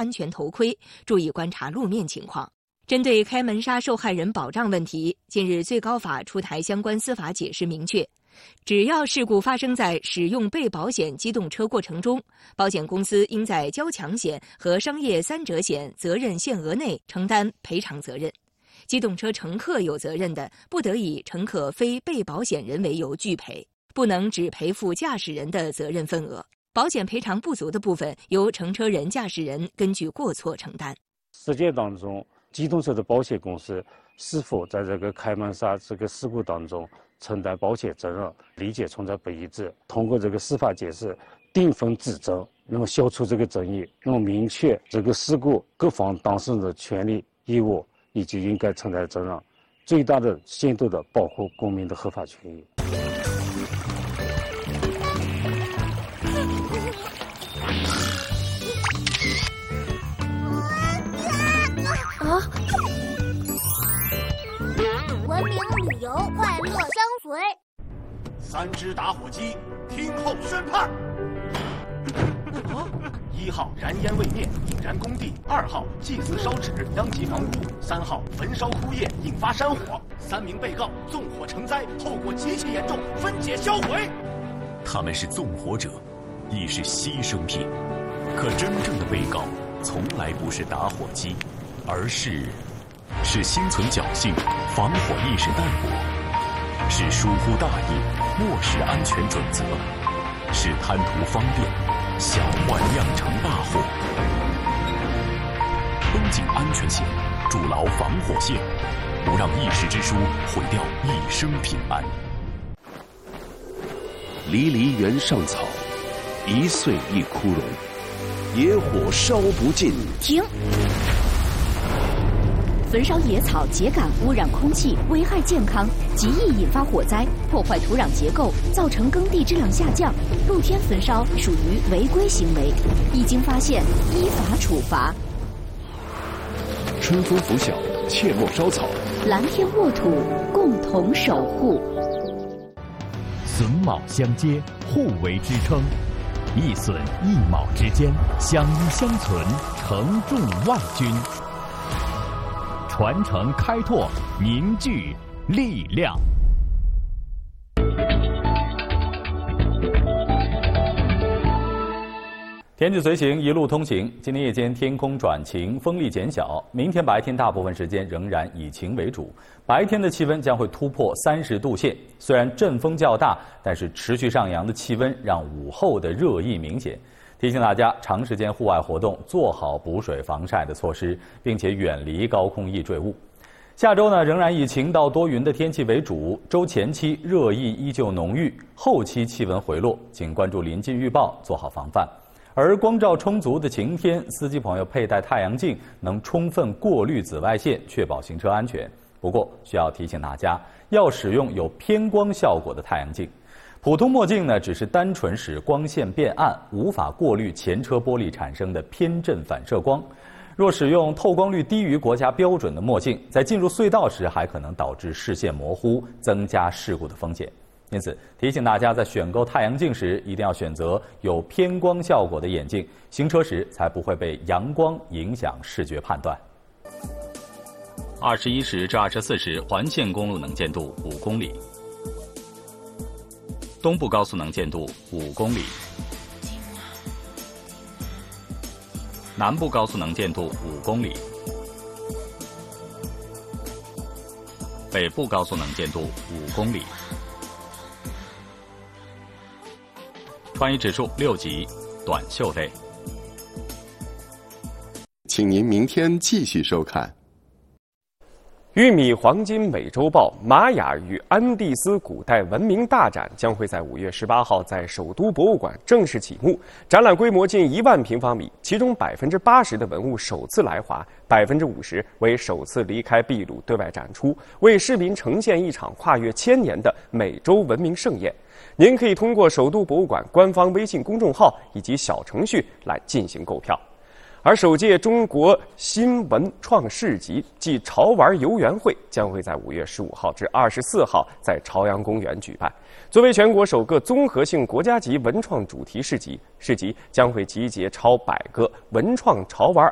安全头盔，注意观察路面情况。针对开门杀受害人保障问题，近日最高法出台相关司法解释，明确，只要事故发生在使用被保险机动车过程中，保险公司应在交强险和商业三者险责任限额内承担赔偿责任。机动车乘客有责任的，不得以乘客非被保险人为由拒赔，不能只赔付驾驶人的责任份额。保险赔偿不足的部分，由乘车人、驾驶人根据过错承担。 实践当中，机动车的保险公司是否在这个开门杀这个事故当中承担保险责任，理解存在不一致。通过这个司法解释，定分指正，那么消除这个争议，那么明确这个事故各方当事人的权利义务以及应该承担责任，最大的限度的保护公民的合法权益。 文明旅游，快乐相随。 3只打火机，听候宣判。1号燃烟未灭，引燃工地；2号祭祀烧纸，殃及房屋；3号焚烧枯叶，引发山火。3名被告纵火成灾，后果极其严重，分解销毁。 他们是纵火者，亦是牺牲品。可真正的被告从来不是打火机，而是心存侥幸，防火意识淡薄；是疏忽大意，漠视安全准则；是贪图方便，小患酿成大祸。绷紧安全线，筑牢防火线，不让一时之疏毁掉一生平安。 离离原上草，一岁一枯荣。野火烧不尽。 停！焚烧野草、秸秆污染空气，危害健康，极易引发火灾，破坏土壤结构，造成耕地质量下降。露天焚烧属于违规行为，一经发现，依法处罚。 春风拂晓，切莫烧草。 蓝天沃土，共同守护。 榫卯相接，互为支撑。一榫一卯之间，相依相存，承重万钧。传承开拓，凝聚力量。 天气随行，一路通行。今天夜间天空转晴，风力减小。明天白天大部分时间仍然以晴为主，白天的气温将会突破30度线。虽然阵风较大，但是持续上扬的气温让午后的热意明显。提醒大家，长时间户外活动做好补水防晒的措施，并且远离高空易坠物。下周呢，仍然以晴到多云的天气为主。周前期热意依旧浓郁，后期气温回落，请关注临近预报，做好防范。而光照充足的晴天，司机朋友佩戴太阳镜能充分过滤紫外线，确保行车安全。不过，需要提醒大家，要使用有偏光效果的太阳镜。普通墨镜呢，只是单纯使光线变暗，无法过滤前车玻璃产生的偏振反射光。若使用透光率低于国家标准的墨镜，在进入隧道时还可能导致视线模糊，增加事故的风险。因此，提醒大家在选购太阳镜时，一定要选择有偏光效果的眼镜，行车时才不会被阳光影响视觉判断。21时至24时，环线公路能见度5公里。东部高速能见度5公里，南部高速能见度5公里，北部高速能见度5公里，穿衣指数6级，短袖类。 请您明天继续收看。 玉米黄金美洲豹玛雅与安第斯古代文明大展将会在5月18号在首都博物馆正式启幕。展览规模近1万平方米，其中80%的文物首次来华，50%为首次离开秘鲁对外展出，为市民呈现一场跨越1000年的美洲文明盛宴。您可以通过首都博物馆官方微信公众号以及小程序来进行购票。而首届中国新文创市集暨潮玩游园会将会在5月15号至24号在朝阳公园举办。作为全国首个综合性国家级文创主题市集，市集将会集结超100个文创潮玩